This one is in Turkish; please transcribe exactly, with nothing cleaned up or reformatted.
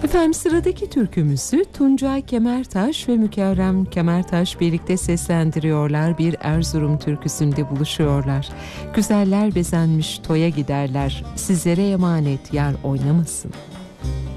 Efendim sıradaki türkümüzü Tuncay Kemertaş ve Mükerrem Kemertaş birlikte seslendiriyorlar. Bir Erzurum türküsünde buluşuyorlar. Güzeller bezenmiş toya giderler, sizlere emanet yar oynamasın.